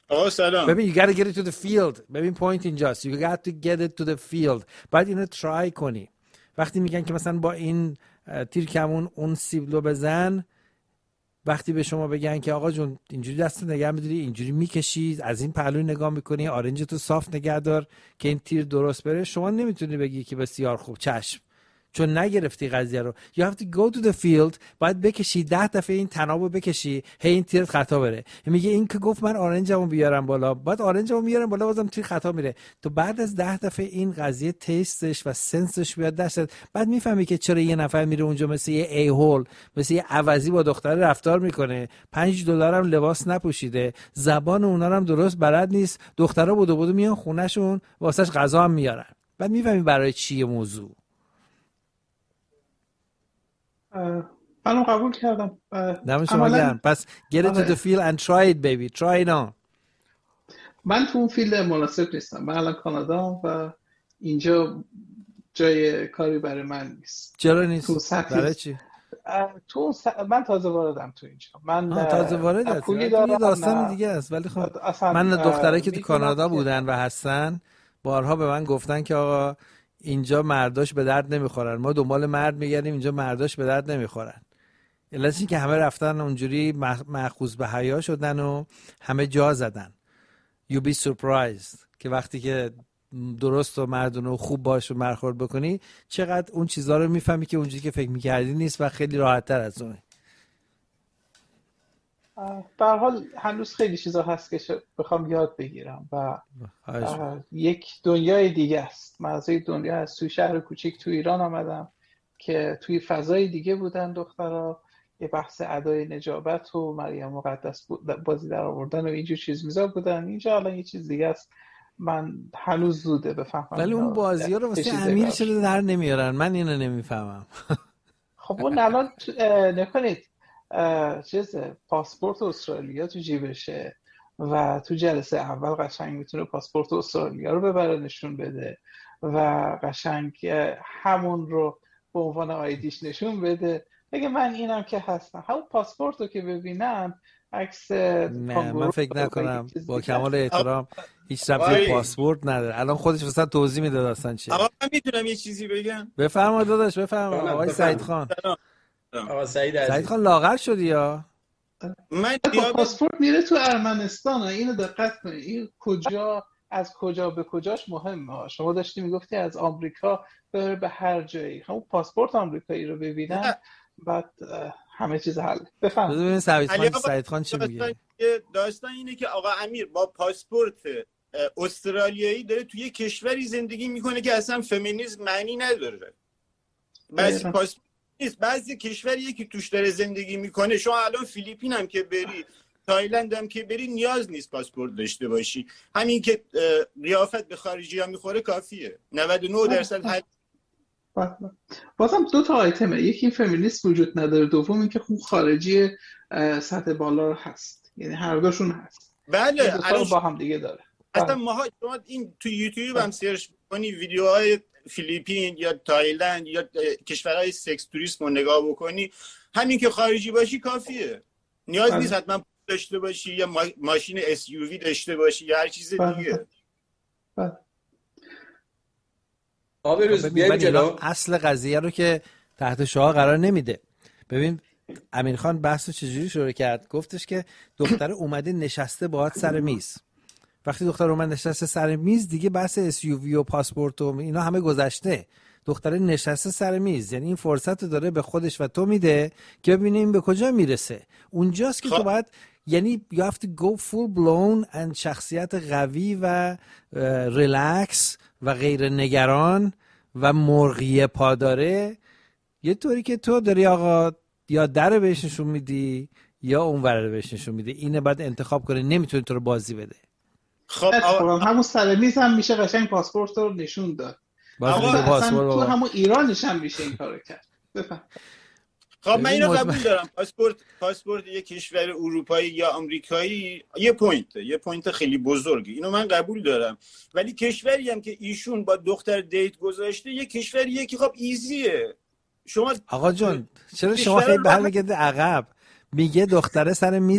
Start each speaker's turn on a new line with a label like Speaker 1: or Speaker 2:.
Speaker 1: آقا سلام.
Speaker 2: ببین you gotta get it to the field. ببین پوینت اینجاست. You got to get it to the field. باید اینو ترای کنی. وقتی میگن که مثلا با این تیر کمون اون سیبلو بزن، وقتی به شما بگن که آقا جون اینجوری دست نگه می‌داری، اینجوری میکشی، از این پهلو نگاه میکنی، آرنج تو صاف نگه دار که این تیر درست بره، شما نمیتونی بگی که بسیار خوب چشم، چون نگرفتی قضیه رو. You have to go to the field. باید بکشی 10 دفعه این تنابو بکشی، هی این تیر خطا بره. میگه این که گفت من آرنجمو بیارم بالا، بعد آرنجمو میارم بالا بازم تیر خطا میره. تو بعد از 10 دفعه این قضیه تیستش و سنسش بیاد دستت، بعد میفهمی که چرا یه نفر میره اونجا مثل یه ای هول، مثل یه عوضی با دختر رفتار میکنه، $5 هم لباس نپوشیده، زبان اونا هم درست بلد نیست، دخترا بودو میان خونهشون واسش غذا هم میارن. بعد میفهمی برای چیه موضوع.
Speaker 3: منو قبول کردم.
Speaker 2: دم شما گرم. پس get it to the field and try it baby. try it on.
Speaker 3: من تو اون فیلد مناسب نیستم. من الان کانادام و اینجا جای کاری برای من نیست.
Speaker 2: چرا نیست؟ برای چی؟
Speaker 3: من تازه واردم تو اینجا. من
Speaker 2: تازه وارد هستی. یه داستان دیگه است. ولی خب من دخترایی که تو کانادا بودن و هستن بارها به من گفتن که آقا اینجا مرداش به درد نمیخورن، ما دنبال مرد میگردیم، اینجا مرداش به درد نمیخورن. علتش این که همه رفتن اونجوری مأخوذ به حیا شدن و همه جا زدن. You be surprised که وقتی که درست و مردونه و خوب باش و برخورد بکنی چقدر اون چیزا رو میفهمی که اونجوری که فکر میکردی نیست و خیلی راحت تر از اونه.
Speaker 3: به هر حال هنوز خیلی چیزا هست که بخوام یاد بگیرم و یک دنیای دیگه است. من از یک دنیا از توی شهر کوچیک تو ایران آمدم که توی فضای دیگه بودن دخترها، یه بحث ادای نجابت و مریم مقدس بازی در آوردن و اینجور چیز میزا بودن. اینجا الان یه چیز دیگه است. من هنوز زوده بفهمم.
Speaker 2: ولی اون بازی‌ها رو واسه امیر چرا در نمیارن؟ من اینو نمیفهمم.
Speaker 3: خب اون الان نکنید چیز پاسپورت استرالیا تو جیبشه و تو جلسه اول قشنگ میتونه پاسپورت استرالیا رو ببره نشون بده و قشنگ همون رو به عنوان آیدیش نشون بده. بگه من اینم که هستم. همون پاسپورت رو که ببینن عکس
Speaker 2: من فکر نکنم با کمال احترام هیچ ربطی پاسپورت نداره. الان خودش واسه توضیح میده داستان چیه.
Speaker 1: آقا من میتونم یه چیزی بگم؟
Speaker 2: بفرما داداش بفرما. آقای سعید خان.
Speaker 4: آقا سعید
Speaker 2: خان لاغر شدی یا؟
Speaker 3: من پاسپورت میره تو ارمنستان. اینو دقت کنید. این کجا از کجا به کجاش مهمه. شما داشتی میگفتی از آمریکا بره به هر جایی. همون پاسپورت آمریکایی رو ببینن بعد همه چیز حل. بفهم.
Speaker 2: ببین سعید خان چی میگه؟
Speaker 1: داستان اینه که آقا امیر با پاسپورت استرالیایی داره توی کشوری زندگی میکنه که اصلا فمینیسم معنی نداره. بعضی پاسپورت نیست، بعضی کشوریه که توش داره زندگی میکنه. شما الان فیلیپین هم که بری، تایلند هم که بری، نیاز نیست پاسپورت داشته باشی. همین که قیافت به خارجی ها میخوره کافیه. 99% حل.
Speaker 3: بازم دو تا آیتمه. یکی این فمینیست وجود نداره، دوم این که خوب خارجی سطح بالا هست. یعنی هر دوشون هست.
Speaker 1: بله
Speaker 3: الان با هم دیگه داره.
Speaker 1: اصلا شما این تو یوتیوب هم سرچ کنی ویدیوهای فیلیپین یا تایلند یا کشورهای سکس توریسم رو نگاه بکنی، همین که خارجی باشی کافیه. نیاز نیست حتما داشته باشی یا ماشین SUV داشته باشی یا هر چیز دیگه.
Speaker 2: اصل قضیه رو که تحت شعار قرار نمیده. ببین امیر خان بحثو چجوری شروع کرد؟ گفتش که دختر اومده نشسته باهات سر میز. وقتی دختر اومد نشسته سر میز دیگه بحث SUV و پاسپورت و اینا همه گذشته. دختر نشسته سر میز، یعنی این فرصت رو داره به خودش و تو میده که ببینه این به کجا میرسه. اونجاست که تو باید یعنی you have to go full blown and شخصیت قوی و ریلکس و غیر نگران و مرغی پاداره، یه طوری که تو داری آقا یا در بهش نشون میدی یا اون ور بهش نشون میدی. اینه بعد انتخاب کنه، نمیتونه تو رو بازی بده.
Speaker 3: خب همون سر میز هم میشه قشنگ پاسپورت رو نشون داد. تو همون ایرانش هم میشه این کارو کرد. بفهم.
Speaker 1: خب من اینو قبول دارم. پاسپورت یک کشور اروپایی یا آمریکایی یه پوینت خیلی بزرگی، اینو من قبول دارم. ولی کشوری هم که ایشون با دختر دیت گذاشته یه کشوریه که خب ایزیه. شما
Speaker 2: آقا جون چرا شما خیلی برمیگرده عقب؟ میگه دختره سر میز